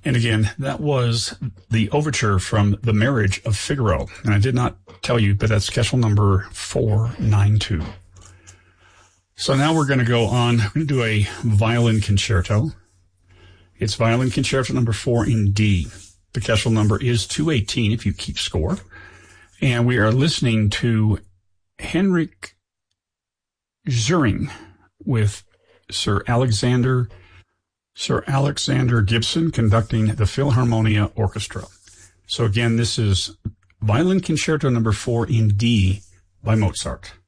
And again, that was the overture from The Marriage of Figaro. And I did not tell you, but that's Kessel number 492. So now we're going to go on. We're going to do a violin concerto. It's violin concerto number 4 in D. The Kessel number is 218 if you keep score. And we are listening to Henrik Zering with Sir Alexander Gibson conducting the Philharmonia Orchestra. So again, this is Violin Concerto number 4 in D by Mozart.